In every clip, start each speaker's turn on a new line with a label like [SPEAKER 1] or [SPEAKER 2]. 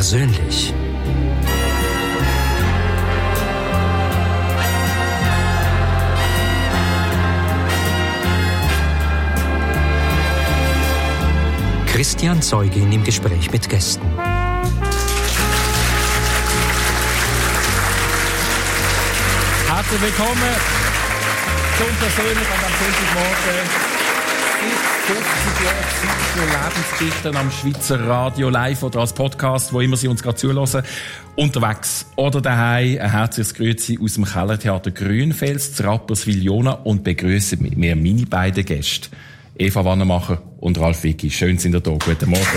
[SPEAKER 1] persönlich. Christian Zeugin im Gespräch mit Gästen.
[SPEAKER 2] Herzlich willkommen zum Persönlich am Sonntagmorgen. Seit 50 Jahren für Lebensgeschichten am Schweizer Radio live oder als Podcast, wo immer Sie uns gerade zuhören. Unterwegs oder daheim. Ein herzliches Grüezi aus dem Kellertheater Grünfels, Rapperswil-Jona, und begrüßen mit mir meine beiden Gäste. Eva Wannemacher und Ralf Wicki. Schön sind ihr da. Guten Morgen.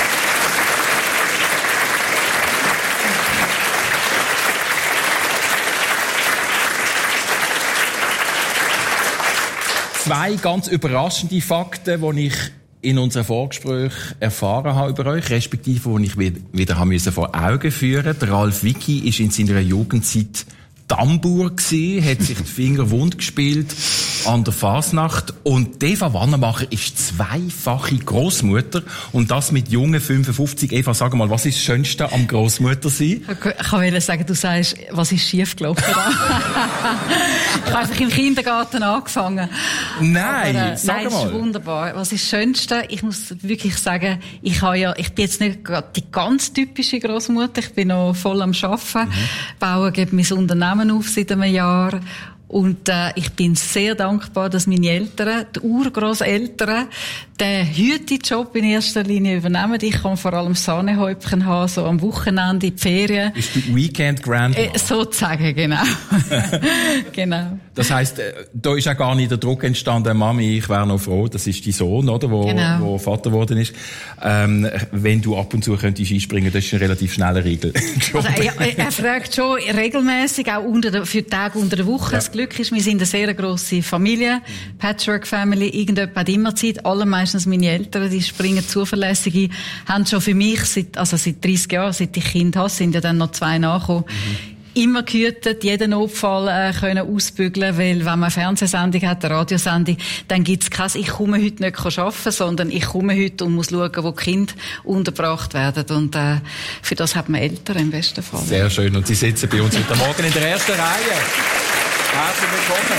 [SPEAKER 2] Zwei ganz überraschende Fakten, die ich in unserem Vorgespräch erfahren habe über euch, respektive die ich wieder vor Augen führen musste. Der Ralf Wicki war in seiner Jugendzeit Tambour gsi, hat sich die Finger wund gespielt an der Fasnacht, und Eva Wannemacher ist zweifache Grossmutter, und das mit jungen 55. Eva, sag mal, was ist das Schönste am Grossmutter sein?
[SPEAKER 3] Ich wollte sagen, du sagst, was ist schief gelaufen? Ich habe einfach im Kindergarten angefangen.
[SPEAKER 2] Nein, sag
[SPEAKER 3] nein,
[SPEAKER 2] mal.
[SPEAKER 3] das ist wunderbar. Was ist das Schönste? Ich muss wirklich sagen, ich bin jetzt nicht gerade die ganz typische Grossmutter. Ich bin noch voll am Arbeiten, baue mein Unternehmen auf seit einem Jahr. Und ich bin sehr dankbar, dass meine Eltern, die Urgrosseltern, den Hütejob in erster Linie übernehmen. Ich kann vor allem Sahnehäubchen haben, so am Wochenende, in die Ferien.
[SPEAKER 2] Bist du Weekend Grandma?
[SPEAKER 3] Sozusagen, genau. Genau.
[SPEAKER 2] Das heisst, da ist auch gar nicht der Druck entstanden, Mami, ich wäre noch froh, das ist dein Sohn, oder, wo Vater geworden ist. Wenn du ab und zu könntest einspringen, das ist eine relativ schnelle Regel.
[SPEAKER 3] Also, er fragt schon regelmäßig, auch für die Tage unter der Woche. Ja. Das Glück ist, wir sind eine sehr grosse Familie, Patchwork-Family. Irgendjemand hat immer Zeit. Allermeistens meine Eltern, die springen zuverlässig ein, haben schon für mich seit 30 Jahren, seit ich Kind habe, sind ja dann noch 2 nachgekommen, immer gehütet, jeden Notfall können ausbügeln, weil wenn man eine Fernsehsendung hat, eine Radiosendung, dann gibt's kein, ich komme heute nicht arbeiten, sondern ich komme heute und muss schauen, wo die Kinder untergebracht werden. Und für das hat man Eltern im besten Fall.
[SPEAKER 2] Sehr schön. Und Sie sitzen bei uns heute Morgen in der ersten Reihe. Herzlich willkommen.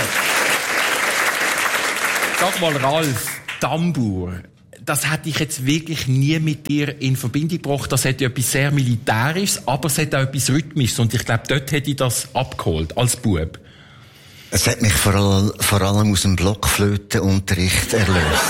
[SPEAKER 2] Sag mal, Ralf, Tambour. Das hätte ich jetzt wirklich nie mit dir in Verbindung gebracht. Das hat ja etwas sehr Militärisches, aber es hat auch etwas Rhythmisches. Und ich glaube, dort hätte ich das abgeholt, als Bub.
[SPEAKER 4] Es hat mich vor allem aus dem Blockflötenunterricht erlöst.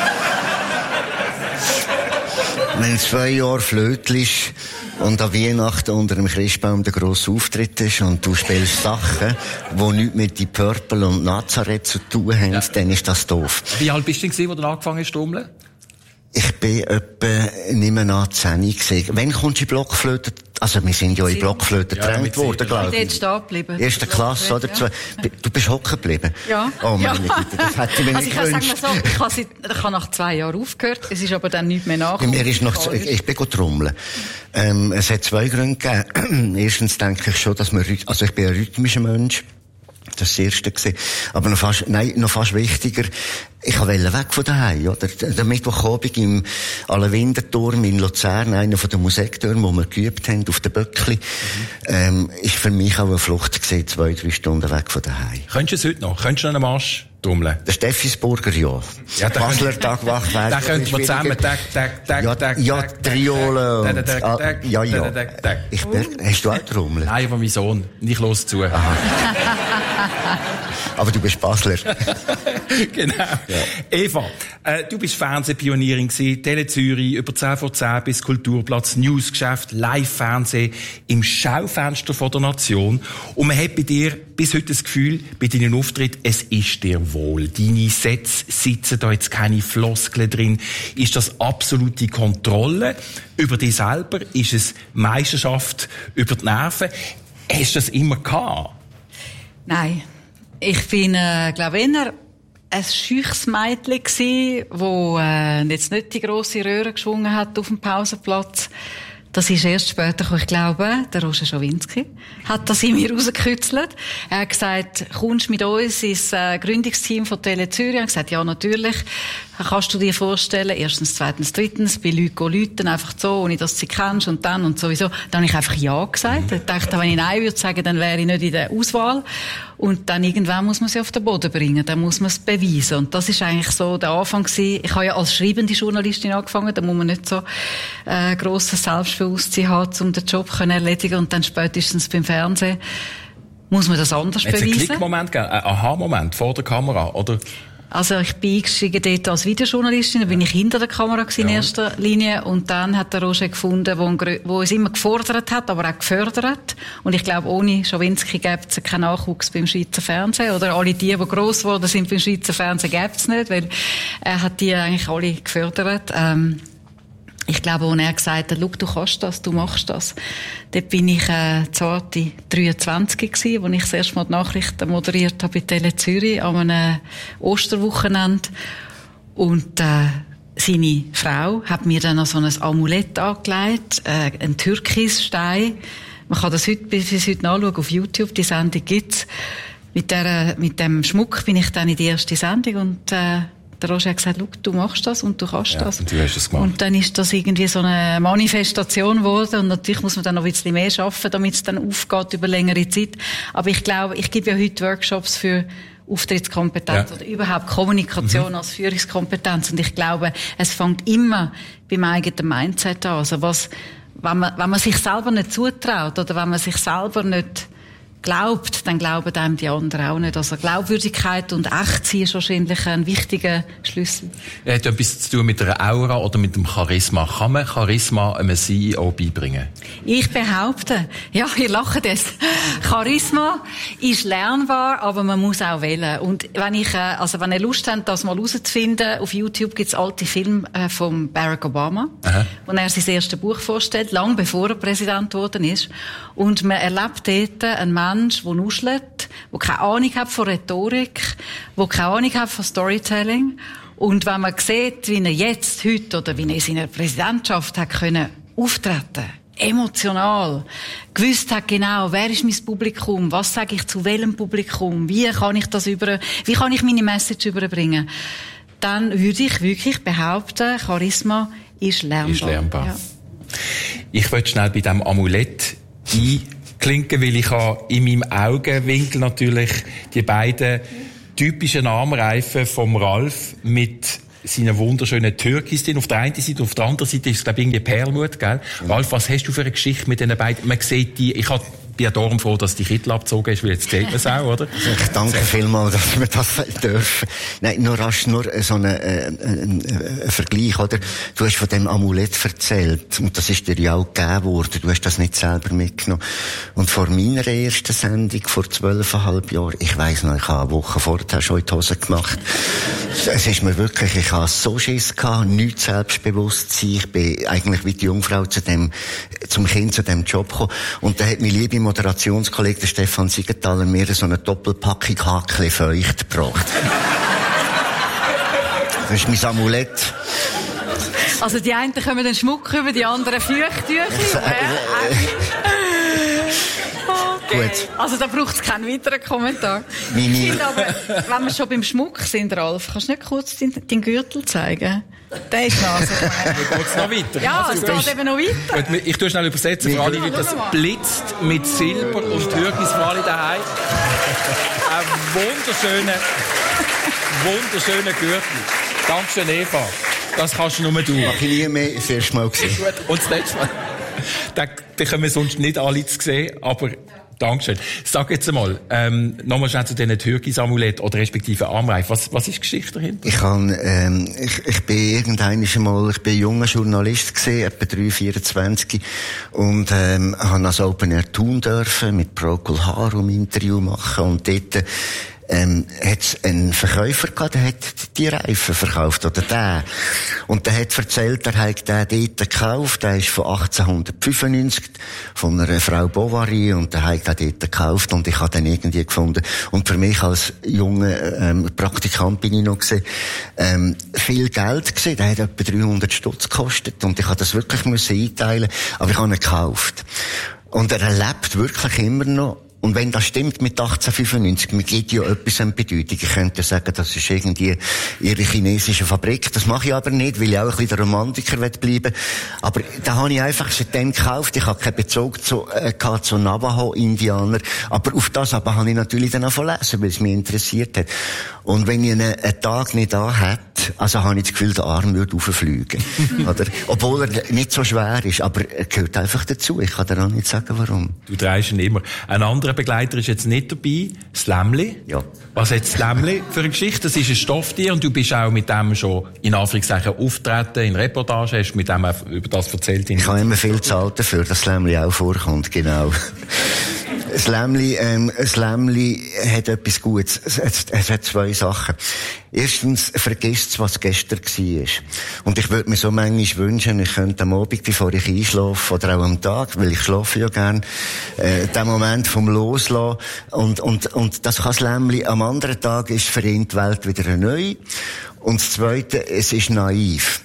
[SPEAKER 4] Wenn 2 Jahre flötlisch und an Weihnachten unter dem Christbaum der grosse Auftritt ist und du spielst Sachen, die nichts mit die Purple und Nazareth zu tun haben, dann ist das doof.
[SPEAKER 2] Wie alt bist du denn, als du angefangen hast zu trommeln?
[SPEAKER 4] Ich bin etwa nicht mehr nach 10 gewesen. Wann kommst du in Blockflöte? Also, wir sind ja in Blockflöte getrennt worden, glaube ich.
[SPEAKER 3] Ich bin stehen geblieben.
[SPEAKER 4] Erste Klasse, oder?
[SPEAKER 3] Ja.
[SPEAKER 4] Du bist hocken geblieben?
[SPEAKER 3] Ja.
[SPEAKER 4] Oh meine Güte, das hätte ich mir nicht gewünscht.
[SPEAKER 3] Ich habe nach 2 Jahren aufgehört. Es ist aber dann nicht mehr nachgekommen.
[SPEAKER 4] Bei mir ist ich bin trommeln. Es hat 2 Gründe gegeben. Erstens denke ich schon, dass ich bin ein rhythmischer Mensch. Das Erste gewesen. Aber noch fast wichtiger. Ich wollte weg von daheim, oder? Der Mittwochabend im Winterturm in Luzern, einer von den Musiktürmen, wo wir geübt haben, auf den Böckli, ist für mich auch eine Flucht gewesen, 2-3 Stunden weg von daheim.
[SPEAKER 2] Könntest du es heute noch? Könntest du noch einen Marsch trommeln?
[SPEAKER 4] Der Steffisburger, ja.
[SPEAKER 2] Basler Tag wach weg. Da könnten wir zusammen,
[SPEAKER 4] ja, Triole. Ja. Hast du auch trommeln?
[SPEAKER 2] Nein, aber mein Sohn. Ich höre zu.
[SPEAKER 4] Aber du bist Basler.
[SPEAKER 2] Genau. Ja. Eva, du bist Fernsehpionierin gewesen, Tele Zürich, über 10 vor 10 bis Kulturplatz, Newsgeschäft, Live-Fernsehen, im Schaufenster von der Nation. Und man hat bei dir bis heute das Gefühl, bei deinen Auftritten, es ist dir wohl. Deine Sätze sitzen da jetzt keine Floskeln drin. Ist das absolute Kontrolle über dich selber? Ist es Meisterschaft über die Nerven? Hast du das immer gehabt?
[SPEAKER 3] Nein. Ich bin, glaube ich, eher ein scheuches Mädchen gsi, wo jetzt nicht die grosse Röhre geschwungen hat auf dem Pausenplatz. Das ist erst später gekommen. Ich glaube, der Roger Schawinski hat das in mir rausgekützelt. Er hat gesagt, kommst mit uns ins Gründungsteam von Tele Zürich? Ich habe gesagt, ja, natürlich. kannst du dir vorstellen, erstens, zweitens, drittens, bei Leuten läuten, einfach so, ohne dass du sie kennst und dann und sowieso. Dann habe ich einfach Ja gesagt. Ich dachte, wenn ich Nein würde sagen, dann wäre ich nicht in der Auswahl. Und dann irgendwann muss man sie auf den Boden bringen, dann muss man es beweisen. Und das ist eigentlich so der Anfang gewesen. Ich habe ja als schreibende Journalistin angefangen, da muss man nicht so grosses Selbstbewusstsein haben, um den Job zu erledigen. Und dann spätestens beim Fernsehen muss man das anders beweisen.
[SPEAKER 2] Hat es einen Klickmoment gegeben, einen Aha-Moment vor der Kamera, oder?
[SPEAKER 3] Also ich bin eingestiegen dort als Videojournalistin, da bin ich hinter der Kamera in erster Linie, und dann hat der Roger gefunden, wo uns immer gefordert hat, aber auch gefördert. Und ich glaube, ohne Schawinski gäbe es keinen Nachwuchs beim Schweizer Fernsehen, oder alle die gross geworden sind beim Schweizer Fernsehen, gäbe es nicht, weil er hat die eigentlich alle gefördert. Ich glaube, als er gesagt hat, schau, du kannst das, du machst das. Dort bin ich zarte 23 gewesen, als ich das erste Mal die Nachrichten moderiert habe bei Tele Zürich an einem Osterwochenende. Und seine Frau hat mir dann noch so ein Amulett angelegt, einen Türkisstein. Man kann das bis heute nachschauen auf YouTube, die Sendung gibt's. Mit dem Schmuck bin ich dann in die erste Sendung, und der Roger hat gesagt, schau, du machst das und du kannst das.
[SPEAKER 2] Und du hast das gemacht.
[SPEAKER 3] Und dann ist das irgendwie so eine Manifestation geworden, und natürlich muss man dann noch ein bisschen mehr arbeiten, damit es dann aufgeht über längere Zeit. Aber ich glaube, ich gebe ja heute Workshops für Auftrittskompetenz oder überhaupt Kommunikation als Führungskompetenz, und ich glaube, es fängt immer beim eigenen Mindset an. Also wenn man sich selber nicht zutraut oder wenn man sich selber nicht glaubt, dann glauben einem die anderen auch nicht. Also Glaubwürdigkeit und Echtsein ist wahrscheinlich ein wichtiger Schlüssel.
[SPEAKER 2] Hat etwas zu tun mit der Aura oder mit dem Charisma? Kann man Charisma einem CEO beibringen?
[SPEAKER 3] Ich behaupte, ja, ihr lacht es. Charisma ist lernbar, aber man muss auch wählen. Und wenn ihr Lust habt, das mal herauszufinden, auf YouTube gibt's alte Filme von Barack Obama, wo er sein erstes Buch vorstellt, lang bevor er Präsident geworden ist. Und man erlebt dort einen Mensch, der nuschelt, der keine Ahnung hat von Rhetorik, der keine Ahnung hat von Storytelling. Und wenn man sieht, wie er jetzt, heute, oder wie er in seiner Präsidentschaft hat können auftreten, emotional, gewusst hat genau, wer ist mein Publikum, was sage ich zu welchem Publikum, wie kann ich meine Message überbringen, dann würde ich wirklich behaupten, Charisma ist lernbar. Ja.
[SPEAKER 2] Ich möchte schnell bei diesem Amulett einklinken, weil ich habe in meinem Augenwinkel natürlich die beiden typischen Armreifen vom Ralf mit seinen wunderschönen Türkis drin. Auf der einen Seite, auf der anderen Seite ist es, glaube ich, irgendwie Perlmut, gell? Ja. Ralf, was hast du für eine Geschichte mit diesen beiden? Man sieht bin ja darum froh, dass die Kittel abgezogen ist, weil jetzt sieht man es auch, oder?
[SPEAKER 4] Ich danke vielmals, dass wir das dürfen. Nein, nur so ein Vergleich, oder? Du hast von dem Amulett erzählt, und das ist dir ja auch gegeben worden. Du hast das nicht selber mitgenommen. Und vor meiner ersten Sendung, vor 12,5 Jahren, ich weiss noch, ich habe eine Woche vorher schon in die Hose gemacht. Es ist mir wirklich, ich habe so Schiss gehabt, nichts Selbstbewusstsein. Ich bin eigentlich wie die Jungfrau zum Kind zu dem Job gekommen. Und da hat mein lieber Moderationskollege, der Stefan Siegenthaler, mir so eine Doppelpackung Hakli feucht gebracht. Das ist mein Amulett.
[SPEAKER 3] Also die einen kommen den Schmuck über, die anderen Feuchttücher. Okay. Gut. Also da braucht es keinen weiteren Kommentar. Ich finde aber, wenn wir schon beim Schmuck sind, Ralf, kannst du nicht kurz deinen Gürtel zeigen? Der ist noch so.
[SPEAKER 2] Geht's noch weiter?
[SPEAKER 3] Ja, es geht eben noch weiter.
[SPEAKER 2] Gut, ich tue schnell übersetzen für alle Leute. Das blitzt mit Silber und Türkis für alle daheim. Ein wunderschöner Gürtel. Dankeschön, Eva. Das kannst du nur du.
[SPEAKER 4] Mach ich nie mehr, das erste Mal gesehen.
[SPEAKER 2] Und das letzte Mal. Den können wir sonst nicht alle zu sehen, aber Dankeschön. Sag jetzt einmal, nochmal schnell zu diesen Türkis-Amulett oder respektive Armreif. Was ist die Geschichte dahinter?
[SPEAKER 4] Ich bin junger Journalist gewesen, etwa 24, und, habe als Open Air tun dürfen, mit Procol Harum Interview machen, und dort, hat's einen Verkäufer gehabt, der hat die Reifen verkauft, oder der. Und der hat erzählt, er hat den dort gekauft, der ist von 1895, von einer Frau Bovary, und der hat den dort gekauft, und ich habe den irgendwie gefunden. Und für mich als junger, Praktikant bin ich noch gesehen, viel Geld gesehen, der hat etwa 300 Stutz gekostet, und ich habe das wirklich einteilen, aber ich habe ihn gekauft. Und er lebt wirklich immer noch. Und wenn das stimmt mit 1895, man gibt ja etwas an Bedeutung. Ich könnte sagen, das ist irgendwie ihre chinesische Fabrik. Das mache ich aber nicht, weil ich auch ein bisschen der Romantiker bleiben will. Aber da habe ich einfach seitdem gekauft. Ich habe keinen Bezug zu Navajo-Indianer. Aber auf das aber habe ich natürlich dann auch lesen, weil es mich interessiert hat. Und wenn ich einen Tag nicht da hätte, also habe ich das Gefühl, der Arm würde rauffliegen. Oder? Obwohl er nicht so schwer ist, aber er gehört einfach dazu. Ich kann dir auch nicht sagen, warum.
[SPEAKER 2] Du drehst ihn immer. Ein anderer Begleiter ist jetzt nicht dabei, das Lämmli.
[SPEAKER 4] Ja.
[SPEAKER 2] Was hat das Lämmli für eine Geschichte? Das ist ein Stofftier und du bist auch mit dem schon, in Anführungszeichen, auftreten, in Reportage, hast mit dem auch über das erzählt.
[SPEAKER 4] Ich habe immer viel gezahlt dafür, dass das Lämmli auch vorkommt, genau. Das Lämmli hat etwas Gutes. Es hat zwei Sachen. Erstens, vergisst was gestern war. Und ich würde mir so manchmal wünschen, ich könnte am Abend, bevor ich einschlafe, oder auch am Tag, weil ich schlafe ja gern, den Moment vom Loslassen. Und das kann das Lämmli. Am anderen Tag ist für ihn die Welt wieder neu. Und das Zweite, es ist naiv.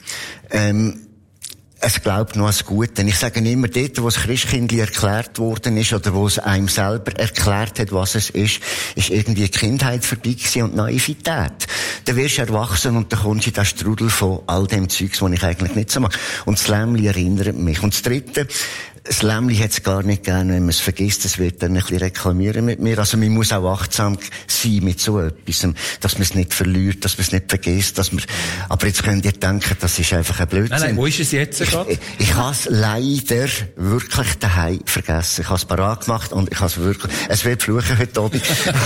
[SPEAKER 4] Es glaubt noch an das Gute. Ich sage immer, dort, wo das Christkindli erklärt worden ist, oder wo es einem selber erklärt hat, was es ist irgendwie die Kindheit vorbei gewesen und Naivität. Dann wirst du erwachsen und dann kommst du in den Strudel von all dem Zeugs, was ich eigentlich nicht so mag. Und das Lämmli erinnert mich. Und das Dritte, das Lämmli hat es gar nicht gern, wenn man es vergisst, es wird dann ein bisschen reklamieren mit mir. Also man muss auch achtsam sein mit so etwas, dass man es nicht verliert, dass man es nicht vergisst, aber jetzt könnt ihr denken, das ist einfach ein Blödsinn.
[SPEAKER 2] Nein, wo ist es jetzt gerade?
[SPEAKER 4] Ich habe es leider wirklich daheim vergessen. Ich habe es parat gemacht und ich habe es wirklich, es wird fluchen heute Abend.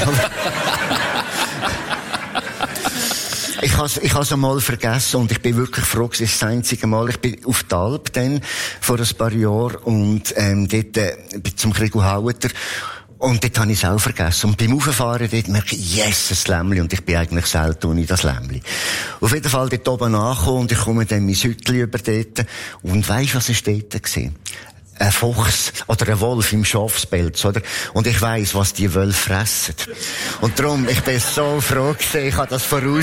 [SPEAKER 4] Ich habe es einmal vergessen und ich bin wirklich froh, es ist das einzige Mal. Ich bin auf die Alp dann, vor ein paar Jahren, und, dort, zum Kriegel-Haueter. Und dort habe ich es auch vergessen. Und beim Rauffahren dort merke ich, yes, ein Lämmli. Und ich bin eigentlich selten ohne das Lämmli. Auf jeden Fall dort oben angekommen und ich komme dann mein Hütchen über dort. Und weisst, was ist dort gewesen? Ein Fuchs oder ein Wolf im Schafspelz, oder? Und ich weiss, was die Wölfe fressen. Und darum, ich bin so froh gewesen, ich habe das voraus.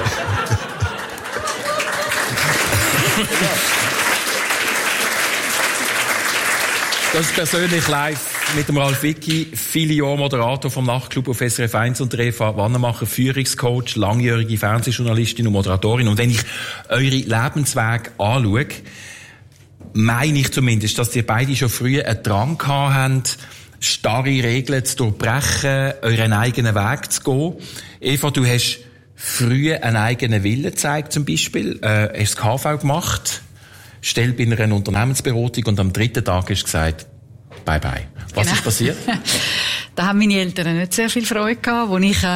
[SPEAKER 2] Das ist persönlich live mit dem Ralf Wicki, viele Jahre Moderator vom Nachtclub auf SRF 1 und Eva Wannemacher, Führungscoach, langjährige Fernsehjournalistin und Moderatorin. Und wenn ich eure Lebenswege anschaue, meine ich zumindest, dass ihr beide schon früh einen Drang gehabt habt, starre Regeln zu durchbrechen, euren eigenen Weg zu gehen. Eva, du hast früh einen eigenen Willen gezeigt, zum Beispiel. Hast das KV gemacht, Stelle bei einer Unternehmensberatung und am 3. Tag hast du gesagt, bye bye. Was ist passiert?
[SPEAKER 3] Da haben meine Eltern nicht sehr viel Freude gehabt, wo ich,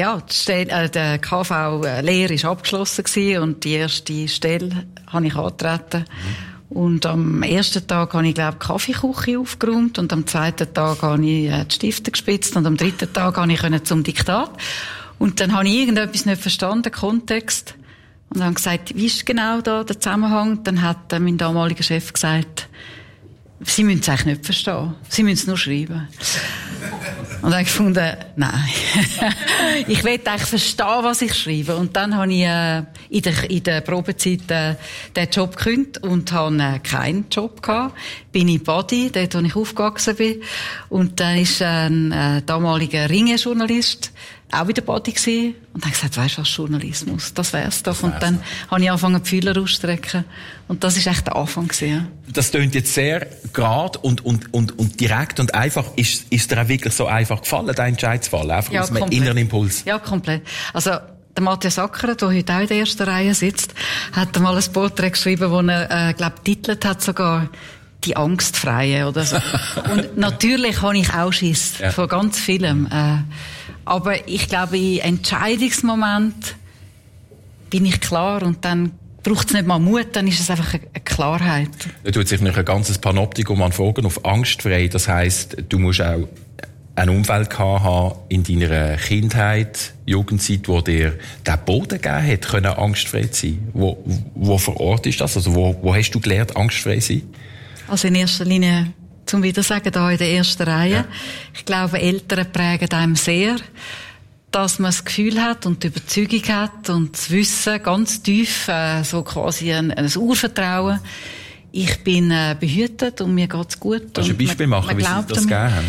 [SPEAKER 3] der KV-Lehre ist abgeschlossen gewesen und die erste Stelle habe ich angetreten. Und am ersten Tag habe ich, glaube ich, die Kaffeeküche aufgeräumt und am zweiten Tag habe ich die Stifte gespitzt und am dritten Tag habe ich zum Diktat. Und dann habe ich irgendetwas nicht verstanden, Kontext. Und dann gesagt, wie ist genau da der Zusammenhang? Dann hat mein damaliger Chef gesagt, Sie müssen es eigentlich nicht verstehen. Sie müssen es nur schreiben. Und dann habe ich gefunden, nein. Ich will eigentlich verstehen, was ich schreibe. Und dann habe ich in der Probezeit den Job gekündigt und habe keinen Job gehabt. Bin in Badi, dort wo ich aufgewachsen bin. Und dann ist ein damaliger Ringe-Journalist auch wieder Badi gewesen. Und dann gesagt, weisst du was, Journalismus, das wär's doch. Und dann habe ich angefangen, die Fühler auszustrecken. Und das ist echt der Anfang gewesen, ja. Das
[SPEAKER 2] tönt jetzt sehr gerade und direkt und einfach. Ist dir auch wirklich so einfach gefallen, deinen Entscheid zu fallen? Einfach aus einem inneren Impuls?
[SPEAKER 3] Ja, komplett. Also, der Matthias Ackeret, der heute auch in der ersten Reihe sitzt, hat einmal ein Porträt geschrieben, wo er, titelt hat sogar, die Angstfreie oder so. Und natürlich habe ich auch Schiss von ganz vielem. Aber ich glaube, im Entscheidungsmoment bin ich klar und dann braucht es nicht mal Mut, dann ist es einfach eine Klarheit.
[SPEAKER 2] Da tut sich ein ganzes Panoptikum an Fragen auf angstfrei. Das heisst, du musst auch ein Umfeld gehabt haben in deiner Kindheit, Jugendzeit, wo dir den Boden gegeben hat, können angstfrei zu sein. Wo vor Ort ist das? Also wo hast du gelernt, angstfrei zu sein?
[SPEAKER 3] Also in erster Linie zum Wiedersagen da in der ersten Reihe. Ja. Ich glaube, Eltern prägen einem sehr, dass man das Gefühl hat und die Überzeugung hat und das Wissen ganz tief, so quasi ein Urvertrauen. Ich bin behütet und mir geht's gut.
[SPEAKER 2] Kannst du ein Beispiel machen, wie sie das gegeben haben?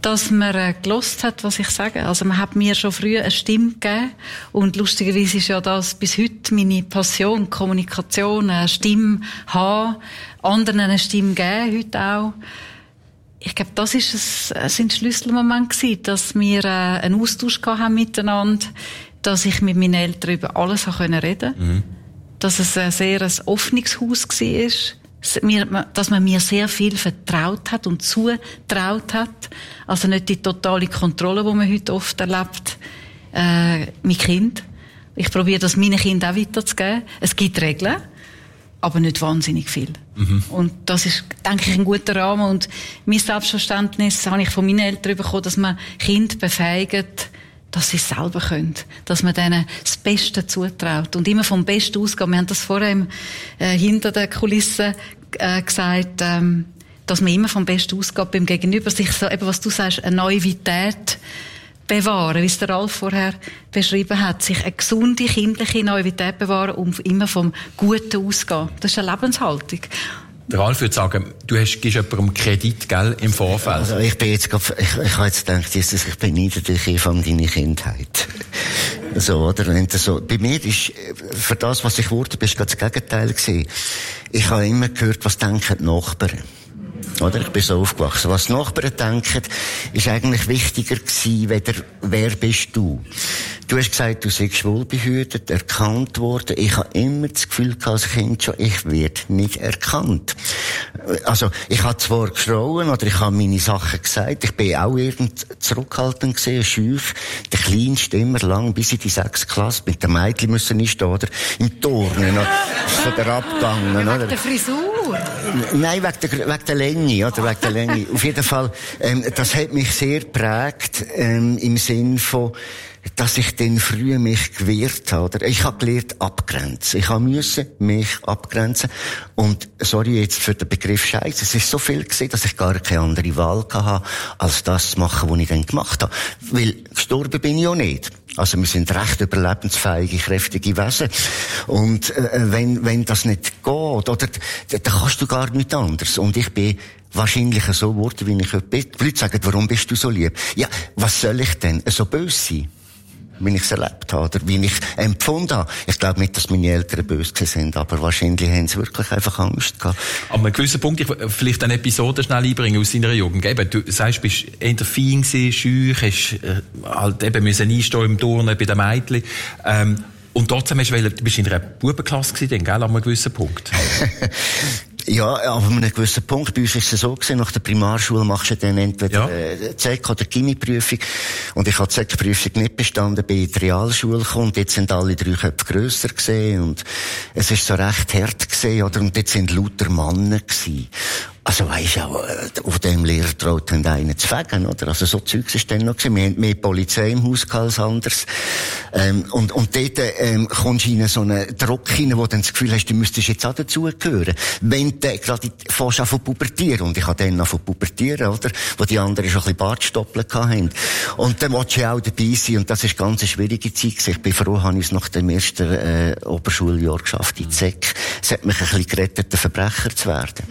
[SPEAKER 3] dass man gelost hat, was ich sage. Also man hat mir schon früh eine Stimme gegeben und lustigerweise ist ja das bis heute meine Passion, Kommunikation, eine Stimme haben, anderen eine Stimme geben, heute auch. Ich glaube, das sind Schlüsselmomente gewesen, dass wir einen Austausch haben miteinander, dass ich mit meinen Eltern über alles reden konnte, dass es ein sehr offenes Haus war. Dass man mir sehr viel vertraut hat und zutraut hat. Also nicht die totale Kontrolle, die man heute oft erlebt, mit Kind. Ich probiere das meinen Kindern auch weiterzugeben. Es gibt Regeln, aber nicht wahnsinnig viel. Und das ist, denke ich, ein guter Rahmen. Und mein Selbstverständnis habe ich von meinen Eltern bekommen, dass man Kinder befähigt, dass sie es selber können. Dass man denen das Beste zutraut. Und immer vom Besten ausgehen. Wir haben das vorher hinter den Kulissen gesagt, dass man immer vom Besten ausgeht beim Gegenüber. Sich so, eben was du sagst, eine Naivität bewahren, wie es der Ralf vorher beschrieben hat. Sich eine gesunde, kindliche Naivität bewahren und immer vom Guten ausgehen. Das ist eine Lebenshaltung.
[SPEAKER 2] Der Ralf würde sagen, du gibst jemandem Kredit, gell, im Vorfeld.
[SPEAKER 4] Also ich bin jetzt ich habe jetzt gedacht, Jesus, ich beneide dich von deiner Kindheit. So, oder? Wenn das so, bei mir ist, für das, was ich wurde, bist gerade das Gegenteil gewesen. Ich habe immer gehört, was denken die Nachbarn. Oder? Ich bin so aufgewachsen. Was die Nachbarn denken, ist eigentlich wichtiger gewesen, weder, wer bist du? Du hast gesagt, du seist schwulbehütet, erkannt worden. Ich habe immer das Gefühl gehabt, als Kind schon, ich werde nicht erkannt. Also, ich habe zwar geschrauen, oder ich habe meine Sachen gesagt, ich bin auch irgend zurückhaltend gewesen, schüch, der Kleinste immer lang, bis in die 6. Klasse, mit den Mädchen müssen nicht oder? Im Turnen, oder? Von der abgegangen, oder?
[SPEAKER 3] Wegen der Frisur?
[SPEAKER 4] Nein, wegen der Länge, oder? Wegen der Länge. Auf jeden Fall, das hat mich sehr geprägt, im Sinn von, dass ich dann früh mich gewehrt habe, oder? Ich habe gelernt, abgrenzen. Ich musste mich abgrenzen. Und, sorry jetzt für den Begriff Scheiße, es ist so viel gewesen, dass ich gar keine andere Wahl hatte, als das zu machen, was ich dann gemacht habe. Weil, gestorben bin ich auch nicht. Also, wir sind recht überlebensfähige, kräftige Wesen. Und, wenn das nicht geht, oder, dann kannst du gar nicht anders. Und ich bin wahrscheinlich so geworden, wie ich heute bin. Die Leute sagen, warum bist du so lieb? Ja, was soll ich denn so böse sein? Wie ich es erlebt habe, oder wie ich empfunden habe. Ich glaube nicht, dass meine Eltern böse sind, aber wahrscheinlich haben sie wirklich einfach Angst gehabt.
[SPEAKER 2] An einem gewissen Punkt, ich vielleicht eine Episode schnell einbringen aus deiner Jugend. Eben, du sagst, du bist eher fein gewesen, schüch, hast halt eben müssen einstehen im Turnen bei den Mädchen. Und trotzdem du bist in einer Bubenklasse gewesen, gell, an einem gewissen Punkt.
[SPEAKER 4] Ja, aber an einem gewissen Punkt, bei uns ist es so gewesen, nach der Primarschule machst du dann entweder ZEC oder Gimmi-Prüfung. Und ich habe die ZEC-Prüfung nicht bestanden, bin in die Realschule gekommen, und jetzt sind alle 3 Köpfe grösser gewesen, und es ist so recht hart gewesen, oder? Und jetzt sind lauter Männer gewesen. Also weisst du auch, auf dem Lehrer traut einen zu fegen, oder? Also so Zeugs ist dann noch gewesen. Wir haben mehr Polizei im Haus als anders. Und dort, kommst du in so einen Druck hinein, wo du dann das Gefühl hast, du müsstest jetzt auch dazugehören. Wenn du gerade fährst an von pubertieren, und ich habe dann noch von pubertieren, oder? Wo die anderen schon ein bisschen Bartstoppeln hatten. Und dann willst du ja auch dabei sein, und das ist ganz eine schwierige Zeit gewesen. Ich bin froh, habe ich es nach dem ersten, Oberschuljahr geschafft in ZEC. Es hat mich ein bisschen gerettet, ein Verbrecher zu werden.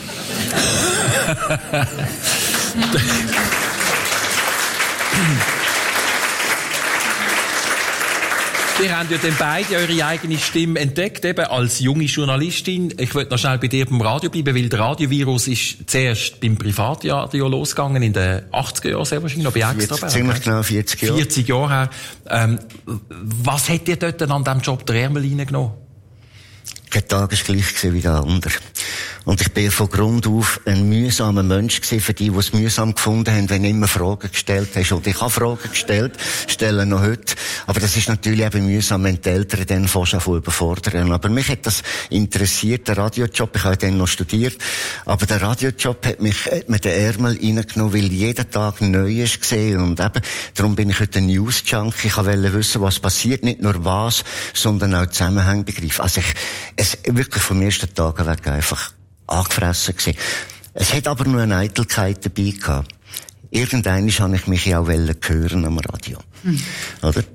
[SPEAKER 2] Ihr habt ja dann beide eure eigene Stimme entdeckt, eben als junge Journalistin. Ich wollte noch schnell bei dir beim Radio bleiben, weil der Radiovirus ist zuerst beim Privatradio losgegangen, in den 80er Jahren sehr wahrscheinlich, noch bei Extra.
[SPEAKER 4] Ziemlich genau 40 Jahre.
[SPEAKER 2] 40 Jahre her. Was hat dir dort an diesem Job der Ärmel reingenommen?
[SPEAKER 4] Kein Tag ist gleich gewesen wie der andere. Und ich bin von Grund auf ein mühsamer Mensch gewesen, für die es mühsam gefunden haben, wenn du immer Fragen gestellt hast. Und ich habe Fragen gestellt, stelle noch heute. Aber das ist natürlich eben mühsam, wenn die Eltern dann fast auch überfordern. Aber mich hat das interessiert, der Radiojob. Ich habe dann noch studiert. Aber der Radiojob hat mir den Ärmel reingenommen, weil jeden Tag Neues gesehen. Und eben, darum bin ich heute ein News-Junkie. Ich wollte wissen, was passiert. Nicht nur was, sondern auch Zusammenhänge begreifen. Also es wirklich vom ersten Tag weg einfach angefressen gewesen. Es hat aber nur eine Eitelkeit dabei gehabt. Irgendwann habe ich mich ja auch hören am Radio. Oder?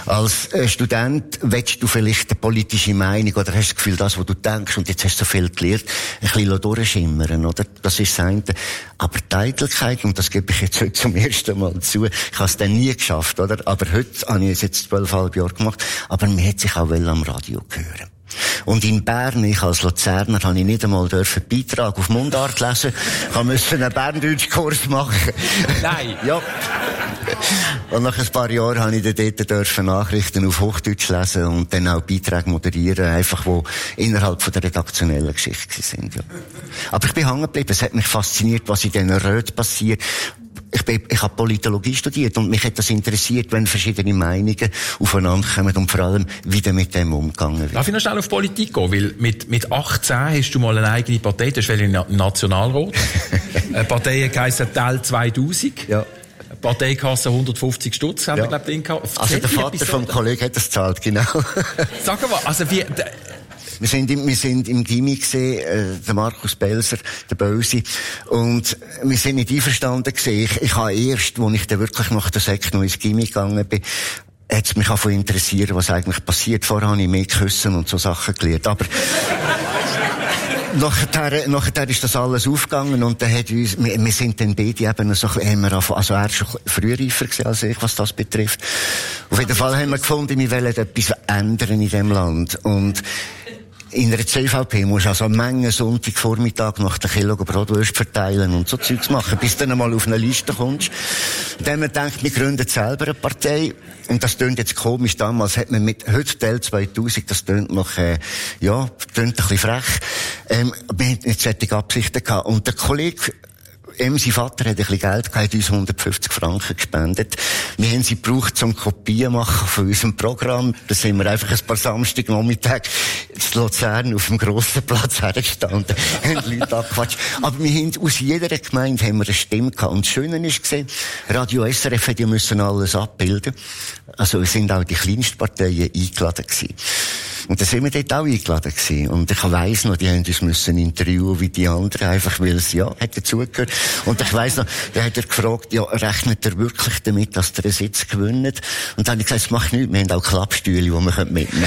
[SPEAKER 4] Als Student willst du vielleicht eine politische Meinung oder hast das Gefühl, das, was du denkst, und jetzt hast du so viel gelernt, ein bisschen durchschimmern, oder? Das ist das eine. Aber die Eitelkeit, und das gebe ich jetzt heute zum ersten Mal zu, ich habe es dann nie geschafft, oder? Aber heute habe ich es jetzt 12,5 Jahre gemacht, aber man hat sich auch am Radio hören. Und in Bern, ich als Luzerner, habe ich nicht einmal einen Beitrag auf Mundart lesen. Ich musste einen Berndeutsch-Kurs machen.
[SPEAKER 2] Nein.
[SPEAKER 4] Ja. Und nach ein paar Jahren habe ich dann dort Nachrichten auf Hochdeutsch lesen und dann auch Beiträge moderieren, einfach, die innerhalb von der redaktionellen Geschichte sind, ja. Aber ich bin hängen geblieben. Es hat mich fasziniert, was in diesen Räten passiert. Ich habe Politologie studiert und mich hat das interessiert, wenn verschiedene Meinungen aufeinander kommen und vor allem, wie dann mit dem umgegangen wird.
[SPEAKER 2] Darf ich noch schnell auf Politik gehen? Weil mit 18 hast du mal eine eigene Partei, das ist im Nationalrat. Eine Partei heisst Tel 2000. Ja. Parteikasse 150 Stutz, haben wir, glaube ich, drin gehabt.
[SPEAKER 4] Also der Vater vom Kollegen hat das gezahlt, genau.
[SPEAKER 2] Sag mal, also wie...
[SPEAKER 4] Wir sind im Gimmi gesehen, der Markus Belser, der Böse, und wir sind nicht einverstanden gesehen. Ich habe erst, als ich dann wirklich nach der Sek noch ins Gimmi gegangen bin, hat es mich auch interessiert, was eigentlich passiert. Vorher habe ich mehr Küssen und so Sachen gelernt. Aber nachher ist das alles aufgegangen und dann hat uns, wir sind dann beide eben so ein bisschen, also er ist schon frühreifer gewesen als ich, was das betrifft. Auf jeden Fall haben wir gefunden, wir wollen etwas ändern in diesem Land. Und in einer CVP musst du also eine Menge Sonntagvormittag nach der Kilo Brotwurst verteilen und so Zeugs machen, bis du dann mal auf eine Liste kommst. Und dann haben wir gedacht, wir gründen selber eine Partei. Und das tönt jetzt komisch. Damals hat man mit, heute Tel 2000, das tönt noch, tönt ein bisschen frech. Wir hatten nicht solche Absichten gehabt. Und der Kollege, sein Vater hat ein bisschen Geld gehabt, hat uns 150 Franken gespendet. Wir haben sie gebraucht zum Kopien machen von unserem Programm. Da sind wir einfach ein paar Samstagnachmittage in Luzern auf dem grossen Platz hergestanden, haben Leute abgequatscht. Aber wir haben aus jeder Gemeinde haben wir eine Stimme gehabt. Und das Schöne ist gesehen, Radio SRF hat ja müssen alles abbilden. Also es sind auch die kleinsten Parteien eingeladen gewesen. Und da sind wir dort auch eingeladen gewesen. Und ich weiss noch, die haben uns müssen interviewen wie die anderen, einfach weil es, ja, hat dazugehört. Und ich weiss noch, da hat er gefragt, ja, rechnet er wirklich damit, dass der einen Sitz gewinnt? Und dann habe ich gesagt, das macht nichts, wir haben auch Klappstühle, die wir mitnehmen können.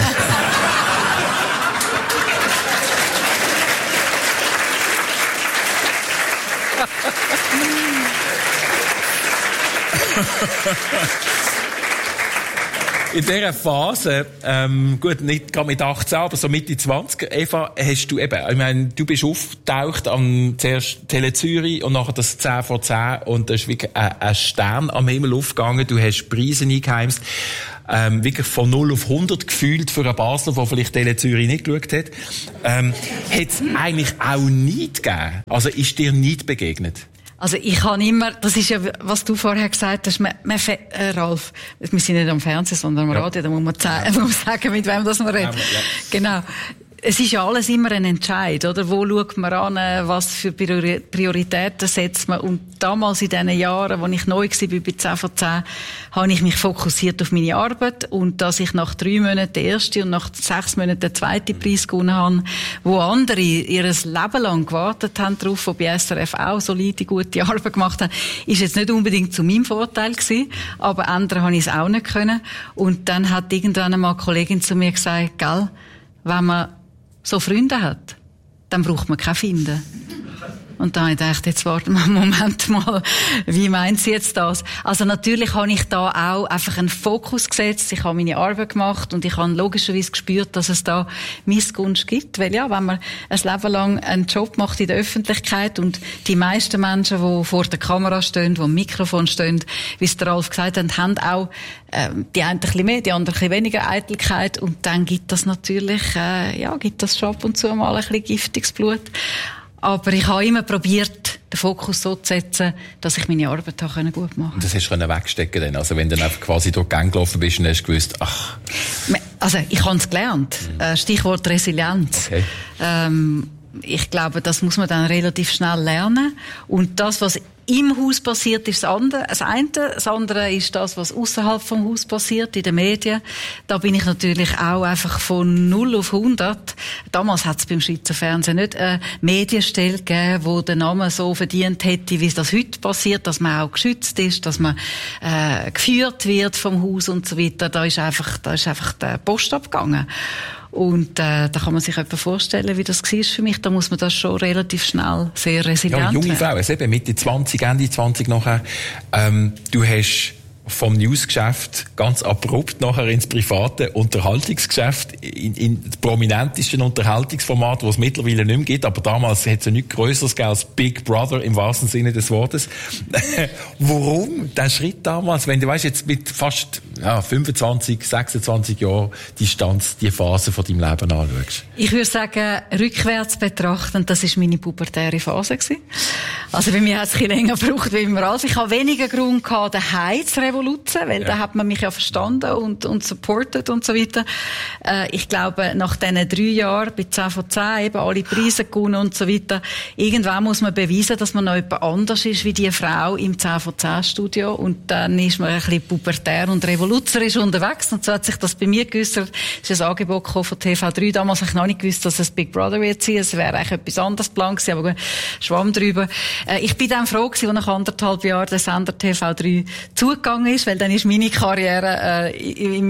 [SPEAKER 2] In dieser Phase, gut, nicht gerade mit 18, aber so Mitte 20, Eva, hast du eben, ich meine, du bist aufgetaucht am zuerst Tele Zürich und nachher das 10 vor 10 und da ist wirklich ein Stern am Himmel aufgegangen, du hast Preise eingeheimst, wirklich von 0 auf 100 gefühlt für einen Basler, der vielleicht Tele Zürich nicht geschaut hat. Hat es eigentlich auch Neid gegeben? Also ist dir Neid begegnet?
[SPEAKER 3] Also ich habe immer, das ist ja, was du vorher gesagt hast, Ralf, wir sind nicht am Fernsehen, sondern am Radio, da muss man sagen, mit wem das man redet. Ja. Genau. Es ist ja alles immer ein Entscheid, oder? Wo schaut man an, was für Prioritäten setzt man? Und damals in diesen Jahren, als ich neu war bei 10 von 10, habe ich mich fokussiert auf meine Arbeit. Und dass ich nach 3 Monaten den ersten und nach 6 Monaten den zweiten Preis gewonnen habe, wo andere ihr Leben lang gewartet haben darauf, die bei SRF auch solide, gute Arbeit gemacht haben, ist jetzt nicht unbedingt zu meinem Vorteil gewesen. Aber ändern habe ich es auch nicht können. Und dann hat irgendwann einmal eine Kollegin zu mir gesagt, gell, wenn man so Freunde hat, dann braucht man keine Finden. Und da habe ich gedacht, jetzt warte mal einen Moment mal, wie meint sie jetzt das? Also natürlich habe ich da auch einfach einen Fokus gesetzt, ich habe meine Arbeit gemacht und ich habe logischerweise gespürt, dass es da Missgunst gibt, weil ja, wenn man ein Leben lang einen Job macht in der Öffentlichkeit und die meisten Menschen, die vor der Kamera stehen, die am Mikrofon stehen, wie es der Ralf gesagt hat, haben auch die einen ein bisschen mehr, die anderen ein bisschen weniger Eitelkeit und dann gibt das natürlich, gibt das schon ab und zu mal ein bisschen giftiges Blut. Aber ich habe immer probiert, den Fokus so zu setzen, dass ich meine Arbeit gut machen konnte. Und
[SPEAKER 2] das hast du wegstecken dann? Also wenn du dann einfach quasi durch die Gang gelaufen bist und hast gewusst, ach.
[SPEAKER 3] Also ich habe es gelernt. Stichwort Resilienz.
[SPEAKER 2] Okay.
[SPEAKER 3] Ich glaube, das muss man dann relativ schnell lernen. Und das, was im Haus passiert, ist das eine. Das andere ist das, was außerhalb vom Haus passiert, in den Medien. Da bin ich natürlich auch einfach von 0 auf 100. Damals hat es beim Schweizer Fernsehen nicht eine Medienstelle gegeben, wo der Name so verdient hätte, wie das heute passiert, dass man auch geschützt ist, dass man geführt wird vom Haus und so weiter. Da ist einfach der Post abgegangen. Und da kann man sich etwa vorstellen, wie das war für mich. Da muss man das schon relativ schnell sehr resilient werden.
[SPEAKER 2] Ja, junge Frau, also eben Mitte 20, Ende 20 nachher. Du hast vom Newsgeschäft ganz abrupt nachher ins private Unterhaltungsgeschäft, in das prominenteste Unterhaltungsformat, das es mittlerweile nicht mehr gibt, aber damals hat es ja nichts Größeres gegeben als Big Brother im wahrsten Sinne des Wortes. Warum der Schritt damals, wenn du weißt, jetzt mit fast 25, 26 Jahren Distanz die Phase von deinem Leben anschaust?
[SPEAKER 3] Ich würde sagen, rückwärts betrachtend, das war meine pubertäre Phase gewesen. Also bei mir hat es ein bisschen länger gebraucht wie immer alles. Ich habe weniger Grund gehabt, daheim zu revolutionieren, weil da hat man mich ja verstanden und supportet und so weiter. Ich glaube, nach diesen 3 Jahren, bei 10 von 10, eben alle Preise gewonnen und so weiter, irgendwann muss man beweisen, dass man noch jemand anders ist wie die Frau im 10 von 10 Studio, und dann ist man ein bisschen pubertär und revoluzerisch unterwegs, und so hat sich das bei mir geäussert. Es ist ein Angebot gekommen von TV3, damals habe ich noch nicht gewusst, dass es Big Brother wird sein, es wäre eigentlich etwas anderes geplant gewesen, aber gut, schwamm drüber. Ich bin dann froh gewesen, als nach 1,5 Jahren der Sender TV3 zugegangen ist, weil dann ist meine Karriere im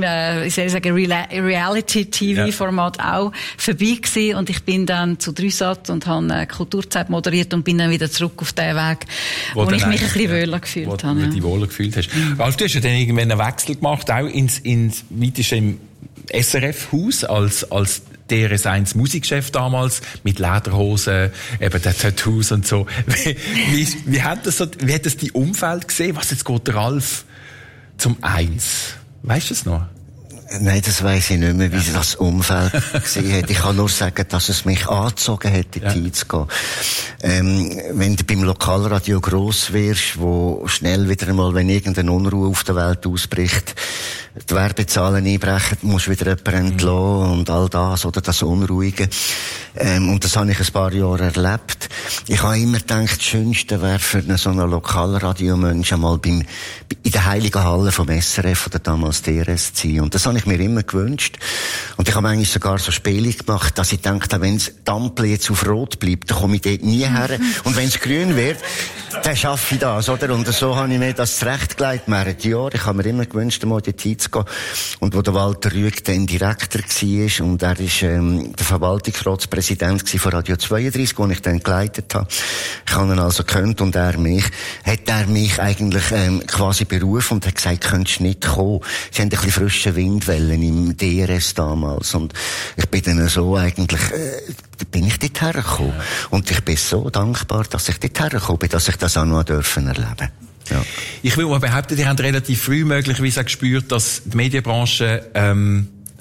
[SPEAKER 3] Reality-TV-Format auch vorbei gewesen, und ich bin dann zu Dreisat und habe Kulturzeit moderiert und bin dann wieder zurück auf den Weg, wo ich mich ein bisschen wohler gefühlt habe.
[SPEAKER 2] Wo du dich wohler gefühlt hast. Also, du hast ja dann irgendwann einen Wechsel gemacht, auch ins im SRF-Haus als DRS1 Musikchef damals, mit Lederhosen, eben der Tattoos und so. Wie hat das die Umfeld gesehen? Was, jetzt geht der Ralf zum 1? Weißt du es noch?
[SPEAKER 4] Nein, das weiss ich nicht mehr, wie das Umfeld gesehen hat. Ich kann nur sagen, dass es mich angezogen hat, in die Zeit zu gehen. Wenn du beim Lokalradio gross wirst, wo schnell wieder einmal, wenn irgendeine Unruhe auf der Welt ausbricht, die Werbezahlen einbrechen, musst du wieder jemanden entlassen und all das, oder das Unruhige. Und das habe ich ein paar Jahre erlebt. Ich habe immer gedacht, das Schönste wäre für so einen Lokalradiomensch einmal in der Heiligen Halle vom SRF oder damals DRS zu sein. Und das habe ich mir immer gewünscht. Und ich habe eigentlich sogar so Spiele gemacht, dass ich dachte, wenn das Ampel jetzt auf Rot bleibt, dann komme ich dort nie her. Und wenn es grün wird, dann schaffe ich das, oder? Und so habe ich mir das zurechtgelegt, mehrere Jahre. Ich habe mir immer gewünscht, einmal dort hinzugehen. Und wo der Walter Rüegg dann Direktor war, und er ist der Verwaltungsratspräsident von Radio 32, den ich dann geleitet habe. Ich habe ihn also gekannt, und hat er mich eigentlich quasi berufen und hat gesagt, könntest nicht kommen. Sie haben ein bisschen frische Windwellen im DRS damals, und ich bin dann so eigentlich bin ich dort hergekommen. Und ich bin so dankbar, dass ich dort hergekommen bin, dass ich das auch noch erleben durfte. Ja.
[SPEAKER 2] Ich will mal behaupten, ihr habt relativ früh möglicherweise auch gespürt, dass die Medienbranche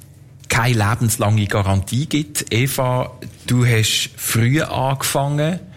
[SPEAKER 2] keine lebenslange Garantie gibt. Eva, du hast früh angefangen.